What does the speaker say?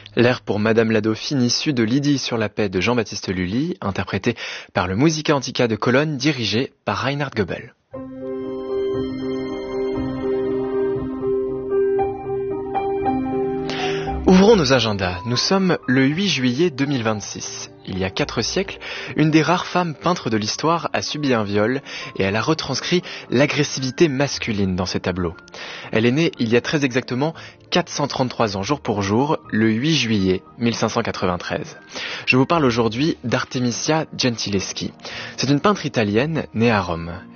L'air pour Madame la Dauphine issu de l'Idylle sur la paix de Jean-Baptiste Lully, interprété par le Musica Antica de Cologne, dirigé par Reinhard Goebel. Ouvrons nos agendas. Nous sommes le 8 juillet 2026. Il y a 4 siècles, une des rares femmes peintres de l'histoire a subi un viol et elle a retranscrit l'agressivité masculine dans ses tableaux. Elle est née il y a très exactement 433 ans, jour pour jour, le 8 juillet 1593. Je vous parle aujourd'hui d'Artemisia Gentileschi. C'est une peintre italienne née à Rome.